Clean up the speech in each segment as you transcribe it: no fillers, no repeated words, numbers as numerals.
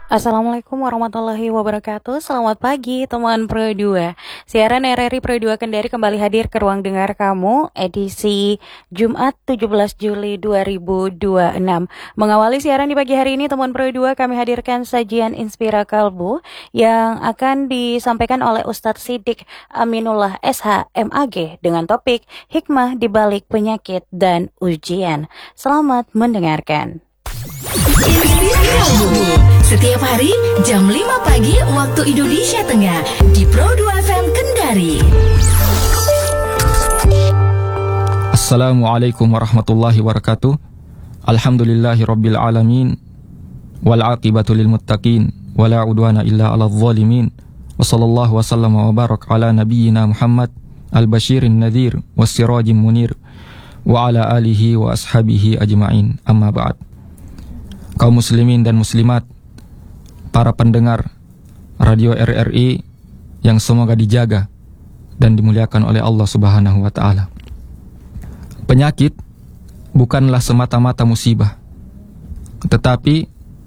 Assalamualaikum warahmatullahi wabarakatuh. Selamat pagi teman Pro 2. Siaran RRI Pro 2 Kendari kembali hadir ke ruang dengar kamu edisi Jumat 17 Juli 2026. Mengawali siaran di pagi hari ini teman Pro 2 kami hadirkan sajian Inspira Kalbu yang akan disampaikan oleh Ustadz Siddiq Aminullah SH MAG dengan topik Hikmah di Balik Penyakit dan Ujian. Selamat mendengarkan. Setiap hari jam 5 pagi waktu Indonesia Tengah di Pro 2 FM Kendari. Assalamualaikum warahmatullahi wabarakatuh. Alhamdulillahi rabbil alamin. Wal aqibatu lil muttaqin. Wala udwana illa ala zalimin. Wa sallallahu wa sallama wa barak ala nabiyyina Muhammad al-basyirin nadhir was sirajim munir wa ala alihi wa ashabihi ajma'in. Amma ba'd. Kaum muslimin dan muslimat, para pendengar radio RRI yang semoga dijaga dan dimuliakan oleh Allah Subhanahu wa taala. Penyakit bukanlah semata-mata musibah, tetapi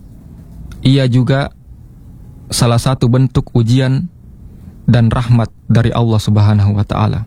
ia juga salah satu bentuk ujian dan rahmat dari Allah Subhanahu wa taala.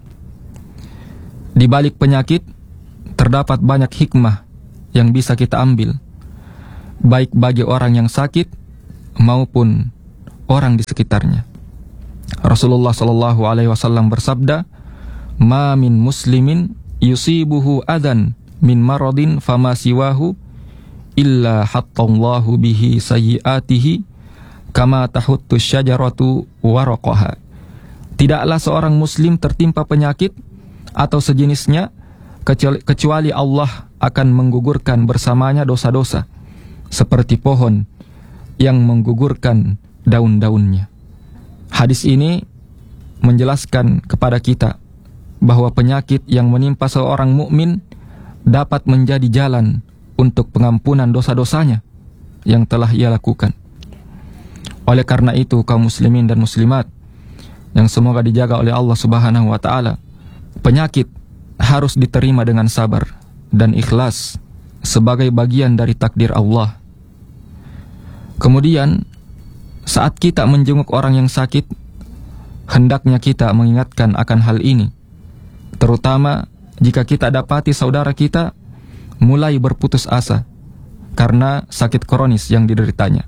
Di balik penyakit terdapat banyak hikmah yang bisa kita ambil, baik bagi orang yang sakit maupun orang di sekitarnya. Rasulullah sallallahu alaihi wasallam bersabda, "Ma min muslimin yusibuhu adan min maradin fama siwahu illa hattallahu bihi sayyiatihi kama tahuttu syajaratu waraqaha." Tidaklah seorang muslim tertimpa penyakit atau sejenisnya kecuali Allah akan menggugurkan bersamanya dosa-dosa seperti pohon yang menggugurkan daun-daunnya. Hadis ini menjelaskan kepada kita bahwa penyakit yang menimpa seorang mukmin dapat menjadi jalan untuk pengampunan dosa-dosanya yang telah ia lakukan. Oleh karena itu, kaum muslimin dan muslimat yang semoga dijaga oleh Allah Subhanahu wa taala, penyakit harus diterima dengan sabar dan ikhlas sebagai bagian dari takdir Allah. Kemudian, saat kita menjenguk orang yang sakit, hendaknya kita mengingatkan akan hal ini, terutama jika kita dapati saudara kita mulai berputus asa karena sakit kronis yang dideritanya.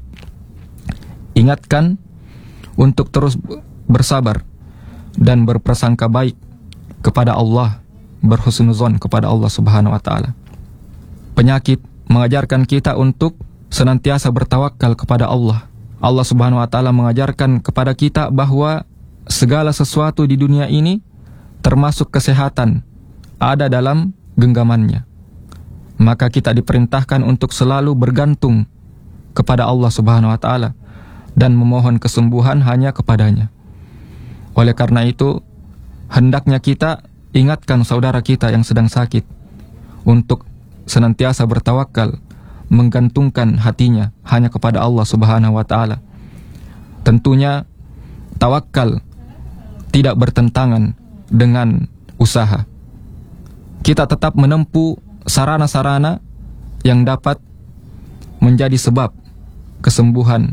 Ingatkan untuk terus bersabar dan berprasangka baik kepada Allah, berhusnuzon kepada Allah Subhanahu wa taala. Penyakit mengajarkan kita untuk senantiasa bertawakal kepada Allah. Allah Subhanahu wa taala mengajarkan kepada kita bahwa segala sesuatu di dunia ini termasuk kesehatan ada dalam genggamannya. Maka kita diperintahkan untuk selalu bergantung kepada Allah Subhanahu wa taala dan memohon kesembuhan hanya kepadanya. Oleh karena itu, hendaknya kita ingatkan saudara kita yang sedang sakit untuk senantiasa bertawakal, menggantungkan hatinya hanya kepada Allah Subhanahu wa taala. Tentunya tawakal tidak bertentangan dengan usaha. Kita tetap menempuh sarana-sarana yang dapat menjadi sebab kesembuhan,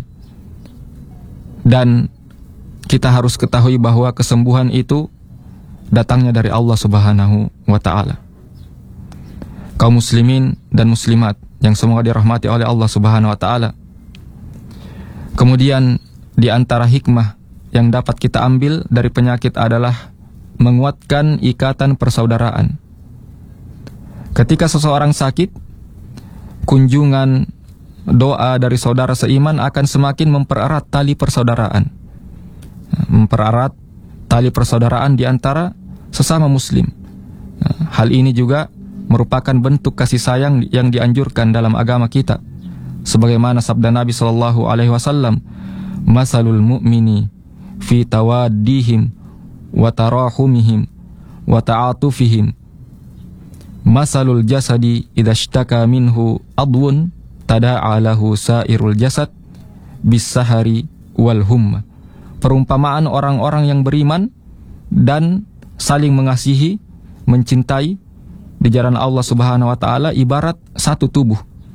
dan kita harus ketahui bahwa kesembuhan itu datangnya dari Allah Subhanahu wa taala. Kaum muslimin dan muslimat yang semoga dirahmati oleh Allah Subhanahu wa taala. Kemudian di antara hikmah yang dapat kita ambil dari penyakit adalah menguatkan ikatan persaudaraan. Ketika seseorang sakit, kunjungan doa dari saudara seiman akan semakin mempererat tali persaudaraan. Mempererat tali persaudaraan di antara sesama muslim. Hal ini juga merupakan bentuk kasih sayang yang dianjurkan dalam agama kita, sebagaimana sabda Nabi sallallahu alaihi wasallam, "Masalul mu'mini fi tawaddihim wa tarahumihim wa ta'atufihim masalul jasadi idza ishtaka minhu adwun tada'a lahu sairul jasad bis-sahari wal humma." Perumpamaan orang-orang yang beriman dan saling mengasihi, mencintai di jalan Allah Subhanahu wa taala ibarat satu tubuh.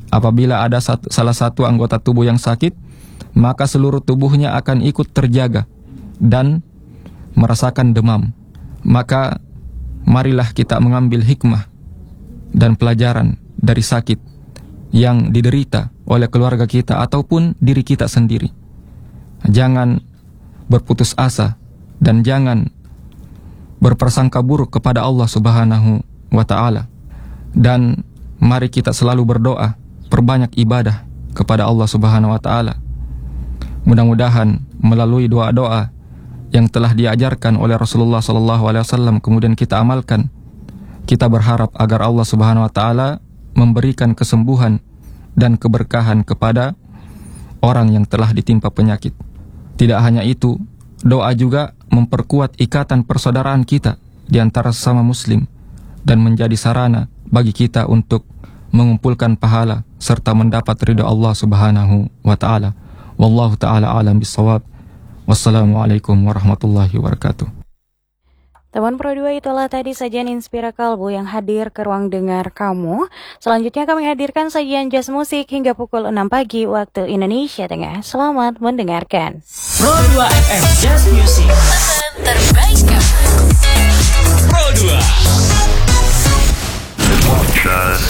Apabila ada salah satu anggota tubuh yang sakit, maka seluruh tubuhnya akan ikut terjaga dan merasakan demam. Maka marilah kita mengambil hikmah dan pelajaran dari sakit yang diderita oleh keluarga kita ataupun diri kita sendiri. Jangan berputus asa dan jangan berprasangka buruk kepada Allah Subhanahu wa ta'ala. Dan mari kita selalu berdoa, perbanyak ibadah kepada Allah Subhanahu wa ta'ala. Mudah-mudahan melalui doa-doa yang telah diajarkan oleh Rasulullah SAW kemudian kita amalkan, kita berharap agar Allah Subhanahu wa ta'ala memberikan kesembuhan dan keberkahan kepada orang yang telah ditimpa penyakit. Tidak hanya itu, doa juga memperkuat ikatan persaudaraan kita di antara sesama muslim dan menjadi sarana bagi kita untuk mengumpulkan pahala serta mendapat ridha Allah Subhanahu wa ta'ala. Wallahu ta'ala alam bisawab. Wassalamualaikum warahmatullahi wabarakatuh. Teman Pro 2, itulah tadi sajian Inspira Kalbu yang hadir ke ruang dengar kamu. Selanjutnya kami hadirkan sajian jazz musik hingga pukul 6 pagi waktu Indonesia Tengah. Selamat mendengarkan. Pro 2 FM Jazz Music.